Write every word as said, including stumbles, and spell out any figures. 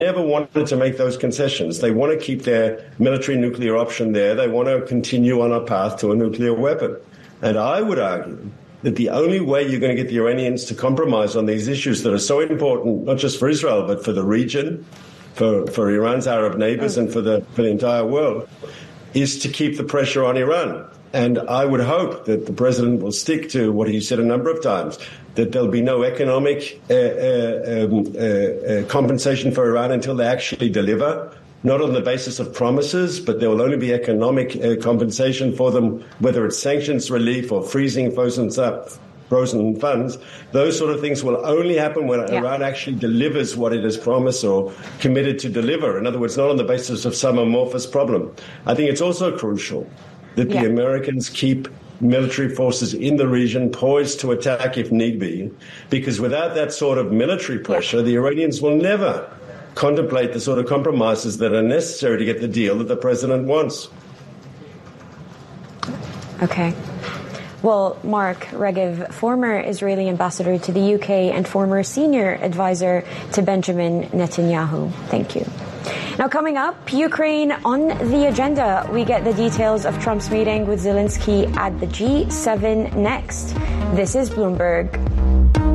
never wanted to make those concessions. They want to keep their military nuclear option there. They want to continue on a path to a nuclear weapon. And I would argue that the only way you're going to get the Iranians to compromise on these issues that are so important, not just for Israel, but for the region, for, for Iran's Arab neighbors, and for the, for the entire world, is to keep the pressure on Iran. And I would hope that the president will stick to what he said a number of times, that there'll be no economic uh, uh, um, uh, uh, compensation for Iran until they actually deliver, not on the basis of promises, but there will only be economic uh, compensation for them, whether it's sanctions relief or freezing frozen, frozen funds. Those sort of things will only happen when yeah. Iran actually delivers what it has promised or committed to deliver. In other words, not on the basis of some amorphous problem. I think it's also crucial that yeah. the Americans keep military forces in the region poised to attack if need be, because without that sort of military pressure, yeah. the Iranians will never contemplate the sort of compromises that are necessary to get the deal that the president wants. Okay. Well, Mark Regev, former Israeli ambassador to the U K and former senior advisor to Benjamin Netanyahu. Thank you. Now, coming up, Ukraine on the agenda. We get the details of Trump's meeting with Zelensky at the G seven next. This is Bloomberg.